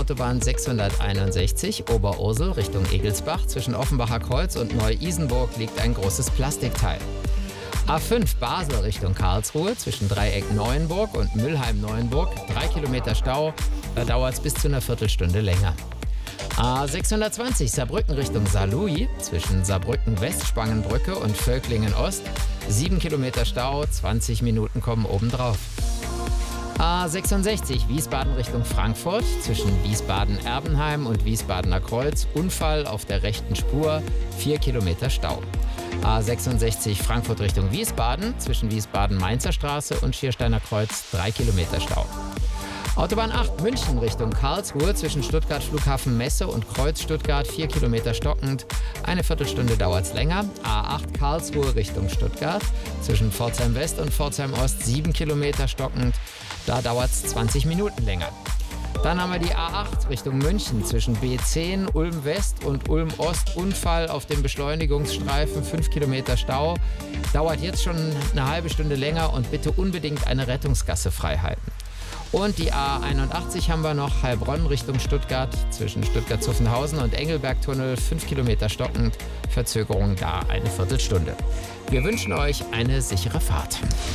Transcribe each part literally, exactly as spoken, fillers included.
Autobahn sechshunderteinundsechzig Oberursel Richtung Egelsbach. Zwischen Offenbacher Kreuz und Neu-Isenburg liegt ein großes Plastikteil. A fünf Basel Richtung Karlsruhe zwischen Dreieck Neuenburg und Mülheim-Neuenburg. Drei Kilometer Stau, da dauert es bis zu einer Viertelstunde länger. A sechshundertzwanzig Saarbrücken Richtung Saarlouis zwischen Saarbrücken-West-Spangenbrücke und Völklingen-Ost. Sieben Kilometer Stau, zwanzig Minuten kommen obendrauf. A sechsundsechzig Wiesbaden Richtung Frankfurt zwischen Wiesbaden-Erbenheim und Wiesbadener Kreuz. Unfall auf der rechten Spur, vier Kilometer Stau. A sechsundsechzig Frankfurt Richtung Wiesbaden zwischen Wiesbaden-Mainzer Straße und Schiersteiner Kreuz, drei Kilometer Stau. Autobahn acht München Richtung Karlsruhe zwischen Stuttgart Flughafen Messe und Kreuz Stuttgart, vier Kilometer stockend. Eine Viertelstunde dauert es länger. A acht Karlsruhe Richtung Stuttgart zwischen Pforzheim West und Pforzheim Ost, sieben Kilometer stockend. Da dauert es zwanzig Minuten länger. Dann haben wir die A acht Richtung München zwischen B zehn, Ulm West und Ulm Ost. Unfall auf dem Beschleunigungsstreifen, fünf Kilometer Stau. Dauert jetzt schon eine halbe Stunde länger und bitte unbedingt eine Rettungsgasse freihalten. Und die A einundachtzig haben wir noch, Heilbronn Richtung Stuttgart, zwischen Stuttgart-Zuffenhausen und Engelbergtunnel, fünf Kilometer stockend, Verzögerung da eine Viertelstunde. Wir wünschen euch eine sichere Fahrt.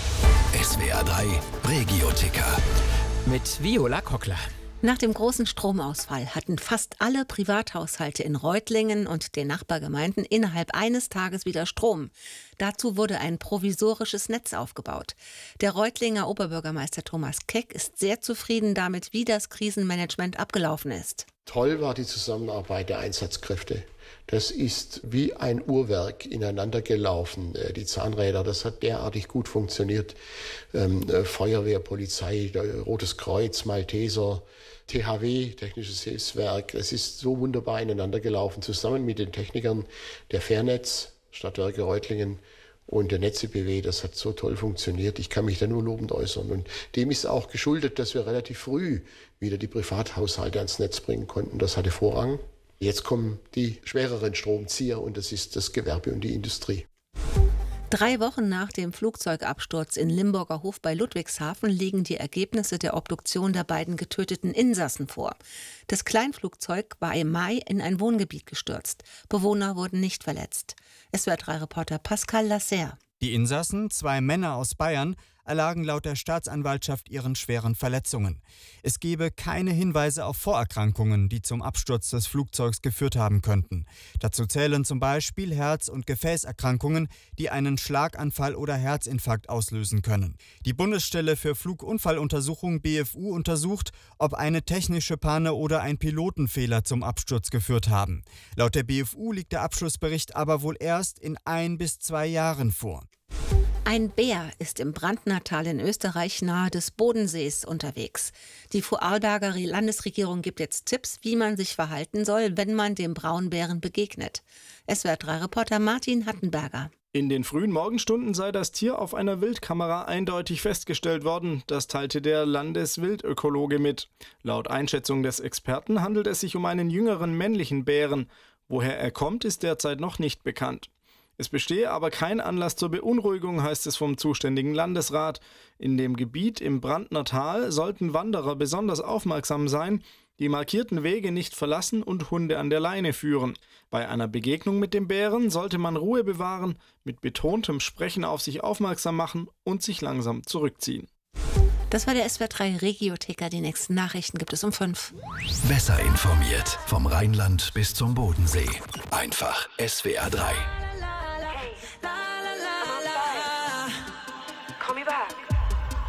S W R drei Regio-Ticker mit Viola Kockler. Nach dem großen Stromausfall hatten fast alle Privathaushalte in Reutlingen und den Nachbargemeinden innerhalb eines Tages wieder Strom. Dazu wurde ein provisorisches Netz aufgebaut. Der Reutlinger Oberbürgermeister Thomas Keck ist sehr zufrieden damit, wie das Krisenmanagement abgelaufen ist. Toll war die Zusammenarbeit der Einsatzkräfte. Das ist wie ein Uhrwerk ineinander gelaufen. Die Zahnräder, das hat derartig gut funktioniert. Ähm, Feuerwehr, Polizei, Rotes Kreuz, Malteser, T H W, Technisches Hilfswerk. Es ist so wunderbar ineinander gelaufen, zusammen mit den Technikern der Fairnetz, Stadtwerke Reutlingen und der Netze B W. Das hat so toll funktioniert. Ich kann mich da nur lobend äußern. Und dem ist auch geschuldet, dass wir relativ früh wieder die Privathaushalte ans Netz bringen konnten. Das hatte Vorrang. Jetzt kommen die schwereren Stromzieher und das ist das Gewerbe und die Industrie. Drei Wochen nach dem Flugzeugabsturz in Limburger Hof bei Ludwigshafen liegen die Ergebnisse der Obduktion der beiden getöteten Insassen vor. Das Kleinflugzeug war im Mai in ein Wohngebiet gestürzt. Bewohner wurden nicht verletzt. S W R drei Reporter Pascal Lasserre. Die Insassen, zwei Männer aus Bayern, erlagen laut der Staatsanwaltschaft ihren schweren Verletzungen. Es gebe keine Hinweise auf Vorerkrankungen, die zum Absturz des Flugzeugs geführt haben könnten. Dazu zählen zum Beispiel Herz- und Gefäßerkrankungen, die einen Schlaganfall oder Herzinfarkt auslösen können. Die Bundesstelle für Flugunfalluntersuchung B F U untersucht, ob eine technische Panne oder ein Pilotenfehler zum Absturz geführt haben. Laut der B F U liegt der Abschlussbericht aber wohl erst in ein bis zwei Jahren vor. Ein Bär ist im Brandnertal in Österreich nahe des Bodensees unterwegs. Die Vorarlberger Landesregierung gibt jetzt Tipps, wie man sich verhalten soll, wenn man dem Braunbären begegnet. S W R drei Reporter Martin Hattenberger. In den frühen Morgenstunden sei das Tier auf einer Wildkamera eindeutig festgestellt worden. Das teilte der Landeswildökologe mit. Laut Einschätzung des Experten handelt es sich um einen jüngeren männlichen Bären. Woher er kommt, ist derzeit noch nicht bekannt. Es bestehe aber kein Anlass zur Beunruhigung, heißt es vom zuständigen Landesrat. In dem Gebiet im Brandnertal sollten Wanderer besonders aufmerksam sein, die markierten Wege nicht verlassen und Hunde an der Leine führen. Bei einer Begegnung mit dem Bären sollte man Ruhe bewahren, mit betontem Sprechen auf sich aufmerksam machen und sich langsam zurückziehen. Das war der S W R drei Regio-Ticker. Die nächsten Nachrichten gibt es um fünf. Besser informiert vom Rheinland bis zum Bodensee. Einfach S W R drei.